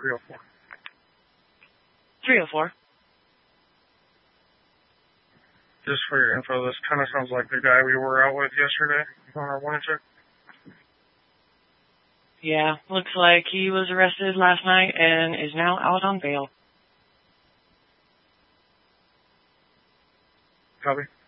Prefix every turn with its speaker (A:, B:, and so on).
A: 304.
B: 304.
A: Just for your info, this kind of sounds like the guy we were out with yesterday on our warning check.
B: Yeah, looks like he was arrested last night and is now out on bail.
A: Copy.